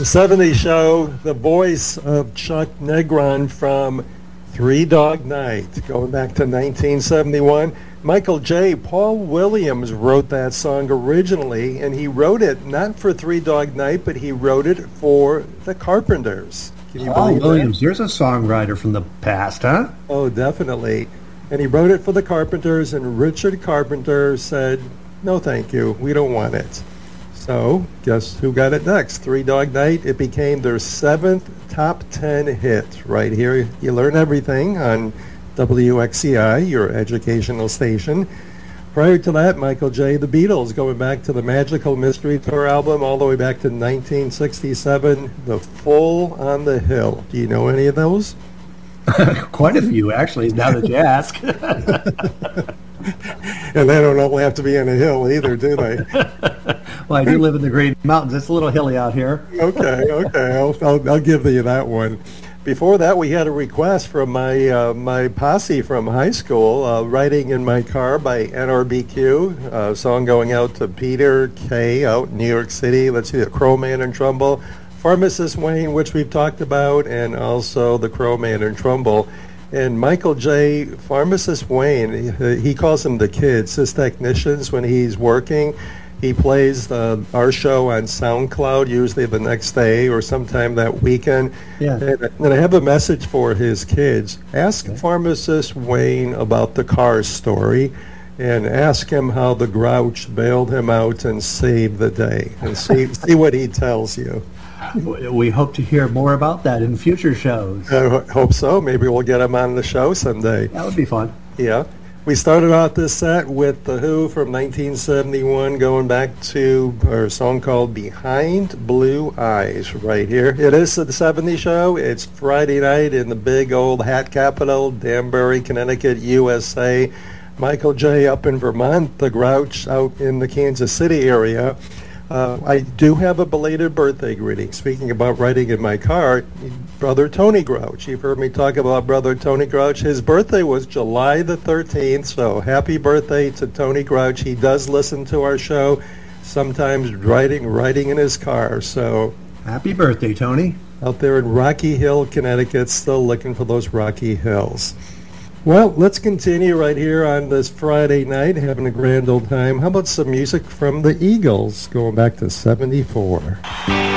'70s show, the voice of Chuck Negron from Three Dog Night, going back to 1971. Michael J. Paul Williams wrote that song originally, and he wrote it not for Three Dog Night, but he wrote it for the Carpenters. Can you Paul believe Williams, that? there's a songwriter from the past, huh? Oh, definitely. And he wrote it for the Carpenters, and Richard Carpenter said, no, thank you, we don't want it. So, guess who got it next? Three Dog Night. It became their 7th top 10 hit. Right here, you learn everything on WXCI, your educational station. Prior to that, Michael J. The Beatles, going back to the Magical Mystery Tour album all the way back to 1967, The Full on the Hill. Do you know any of those? Quite a few, actually, now that you ask. And they don't all have to be on a hill either, do they? Well, I do live in the Green Mountains. It's a little hilly out here. Okay. I'll give you that one. Before that, we had a request from my posse from high school, Riding in My Car by NRBQ, a song going out to Peter K. out in New York City. Let's see, the Crowman and Trumbull. Pharmacist Wayne, which we've talked about, and also the Crowman and Trumbull. And Michael J., Pharmacist Wayne, he calls them the kids, his technicians when he's working. He plays our show on SoundCloud, usually the next day or sometime that weekend. Yeah. And I have a message for his kids. Ask Pharmacist Wayne about the Cars story, and ask him how the Grouch bailed him out and saved the day. And see what he tells you. We hope to hear more about that in future shows. I hope so. Maybe we'll get him on the show someday. That would be fun. Yeah. We started out this set with The Who from 1971, going back to our song called Behind Blue Eyes right here. It is the 70s show. It's Friday night in the big old hat capital, Danbury, Connecticut, USA. Michael J. up in Vermont, the Grouch out in the Kansas City area. I do have a belated birthday greeting. Speaking about riding in my car, Brother Tony Grouch. You've heard me talk about Brother Tony Grouch. His birthday was July the 13th, so happy birthday to Tony Grouch. He does listen to our show, sometimes riding in his car. So happy birthday, Tony. Out there in Rocky Hill, Connecticut, still looking for those Rocky Hills. Well, let's continue right here on this Friday night, having a grand old time. How about some music from the Eagles, going back to '74?